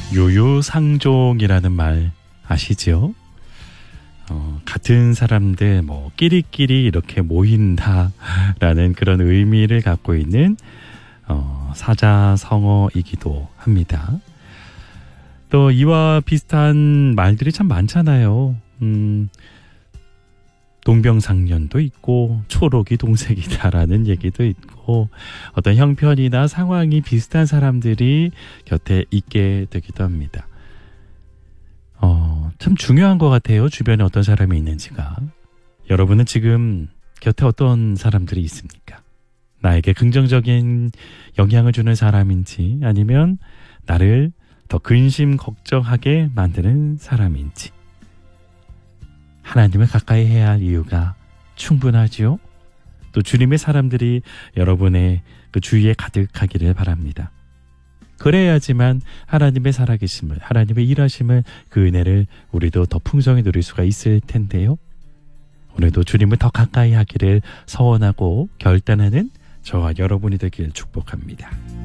유유상종이라는 말 아시죠? 같은 사람들 끼리끼리 이렇게 모인다라는 그런 의미를 갖고 있는 사자성어이기도 합니다. 또 이와 비슷한 말들이 참 많잖아요. 동병상련도 있고 초록이 동색이다라는 얘기도 있고 어떤 형편이나 상황이 비슷한 사람들이 곁에 있게 되기도 합니다. 참 중요한 것 같아요. 주변에 어떤 사람이 있는지가. 여러분은 지금 곁에 어떤 사람들이 있습니까? 나에게 긍정적인 영향을 주는 사람인지 아니면 나를 더 근심 걱정하게 만드는 사람인지. 하나님을 가까이 해야 할 이유가 충분하지요. 또 주님의 사람들이 여러분의 그 주위에 가득하기를 바랍니다. 그래야지만 하나님의 살아계심을, 하나님의 일하심을, 그 은혜를 우리도 더 풍성히 누릴 수가 있을 텐데요. 오늘도 주님을 더 가까이 하기를 서원하고 결단하는 저와 여러분이 되길 축복합니다.